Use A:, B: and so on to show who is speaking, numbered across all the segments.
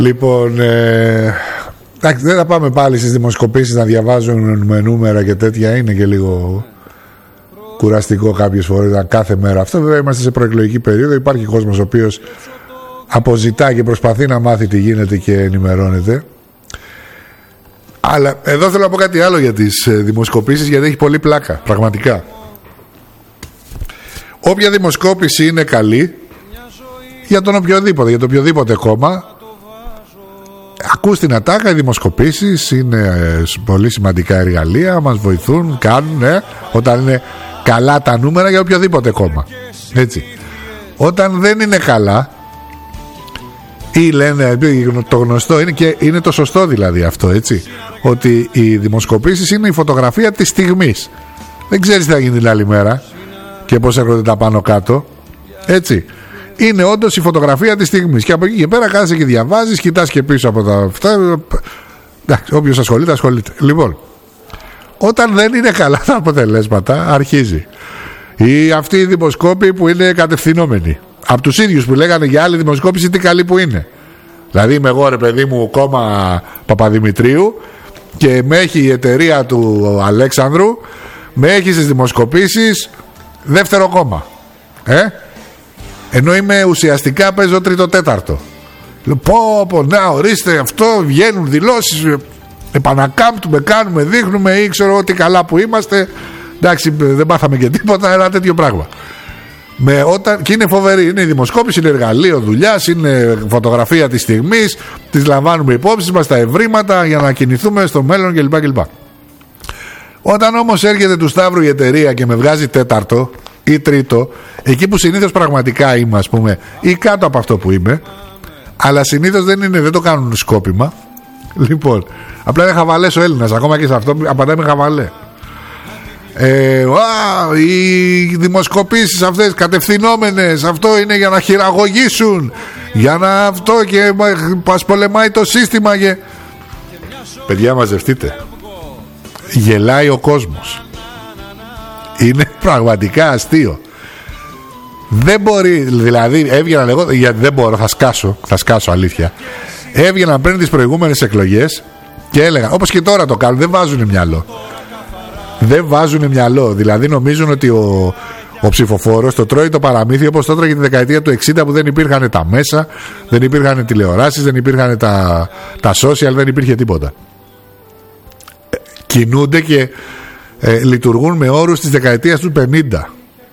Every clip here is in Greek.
A: Λοιπόν, δεν θα πάμε πάλι στις δημοσκοπήσεις να διαβάζουν με νούμερα και τέτοια. Είναι και λίγο κουραστικό κάποιες φορές κάθε μέρα αυτό. Βέβαια είμαστε σε προεκλογική περίοδο. Υπάρχει κόσμος ο οποίος αποζητά και προσπαθεί να μάθει τι γίνεται και ενημερώνεται. Αλλά εδώ θέλω να πω κάτι άλλο για τις δημοσκοπήσεις, γιατί έχει πολύ πλάκα, πραγματικά. Όποια δημοσκόπηση είναι καλή για τον οποιοδήποτε, για το οποιοδήποτε κόμμα, ακούς την ατάκα, οι δημοσκοπήσεις είναι πολύ σημαντικά εργαλεία, μας βοηθούν, κάνουν, όταν είναι καλά τα νούμερα για οποιοδήποτε κόμμα. Έτσι. Όταν δεν είναι καλά, ή λένε, το γνωστό είναι και είναι το σωστό δηλαδή αυτό, έτσι, ότι οι δημοσκοπήσεις είναι η φωτογραφία της στιγμής. Δεν ξέρεις τι θα γίνει την άλλη μέρα και πώς έρχονται τα πάνω κάτω, έτσι. Είναι όντως η φωτογραφία της στιγμής και από εκεί και πέρα κάθεσαι και διαβάζεις, κοιτάς και πίσω από τα αυτά. Όποιος ασχολείται, ασχολείται. Λοιπόν, όταν δεν είναι καλά τα αποτελέσματα, αρχίζει ή αυτοί οι δημοσκόποι που είναι κατευθυνόμενοι από τους ίδιους που λέγανε για άλλη δημοσκόπηση τι καλή που είναι. Δηλαδή είμαι εγώ, ρε παιδί μου, κόμμα Παπαδημητρίου και με έχει η εταιρεία του Αλέξανδρου, με έχει στις δημοσκοπήσεις δεύτερο κόμμα, ενώ είμαι ουσιαστικά παίζω τρίτο-τέταρτο. Πω, να ορίστε, αυτό βγαίνουν δηλώσεις, επανακάμπτουμε, κάνουμε, δείχνουμε ή ξέρω ότι καλά που είμαστε. Εντάξει, δεν μάθαμε και τίποτα, ένα τέτοιο πράγμα. Και είναι φοβερή, είναι η δημοσκόπηση, είναι εργαλείο δουλειάς, είναι φωτογραφία της στιγμής, τις λαμβάνουμε υπόψη μας, τα ευρήματα για να κινηθούμε στο μέλλον κλπ. Όταν όμως έρχεται του Σταύρου η εταιρεία και με βγάζει τέταρτο ή τρίτο, εκεί που συνήθως πραγματικά είμαι, ας πούμε, ή κάτω από αυτό που είμαι, αλλά συνήθως δεν το κάνουν σκόπιμα. Λοιπόν, απλά είναι χαβαλές ο Έλληνας, ακόμα και σε αυτό απαντάει με χαβαλέ. Οι δημοσκοπήσεις αυτές κατευθυνόμενες, αυτό είναι για να χειραγωγήσουν, για να αυτό, και μας πολεμάει το σύστημα και... Παιδιά, μαζευτείτε. Γελάει ο κόσμος. Είναι πραγματικά αστείο. Δεν μπορεί, δηλαδή έβγαιναν εγώ, γιατί δεν μπορώ, θα σκάσω αλήθεια. Έβγαιναν πριν τις προηγούμενες εκλογές και έλεγαν, όπως και τώρα το κάνουν, δεν βάζουν μυαλό. Δεν βάζουν μυαλό. Δηλαδή νομίζουν ότι ο ψηφοφόρος το τρώει το παραμύθι όπως το τρώγε τη δεκαετία του 60, που δεν υπήρχαν τα μέσα, δεν υπήρχαν τηλεοράσεις, δεν υπήρχαν τα social, δεν υπήρχε τίποτα. Κινούνται και λειτουργούν με όρους της δεκαετίας του 50.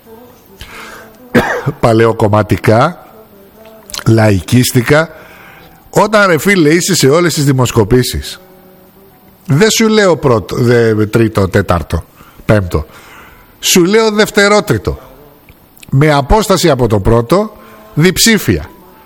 A: Παλαιοκομματικά, λαϊκίστικα. Όταν, ρε φίλε, είσαι σε όλες τις δημοσκοπήσεις, δεν σου λέω πρώτο, τρίτο, τέταρτο, πέμπτο, σου λέω δευτερότριτο, με απόσταση από το πρώτο, διψήφια.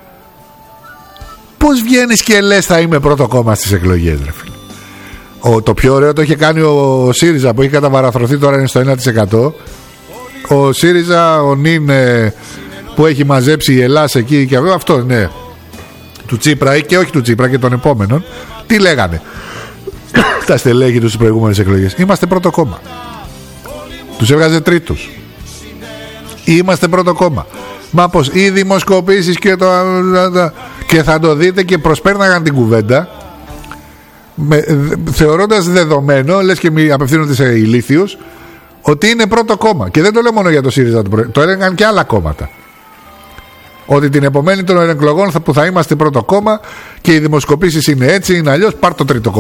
A: Πώς βγαίνεις και λες θα είμαι πρώτο κόμμα στις εκλογές, ρε φίλε? Το πιο ωραίο το είχε κάνει ο ΣΥΡΙΖΑ, που έχει καταβαραθρωθεί, τώρα είναι στο 1%. Ο ΣΥΡΙΖΑ, ο νυν, που έχει μαζέψει η Ελλάδα εκεί, και αυτό, ναι, του Τσίπρα, και όχι του Τσίπρα και των επόμενων, τι λέγανε τα στελέχη τους στις προηγούμενες εκλογές? Είμαστε πρώτο κόμμα. Τους έβγαζε τρίτους. Είμαστε πρώτο κόμμα. Μα πως οι δημοσκοπήσεις και θα το δείτε, και προσπέρναγαν την κουβέντα θεωρώντας δεδομένο, λες και μη απευθύνονται σε ηλίθιους, ότι είναι πρώτο κόμμα. Και δεν το λέω μόνο για το ΣΥΡΙΖΑ, το έλεγαν και άλλα κόμματα, ότι την επομένη των εκλογών που θα είμαστε πρώτο κόμμα και οι δημοσκοπήσεις είναι έτσι, είναι αλλιώς, πάρ' το τρίτο κόμμα.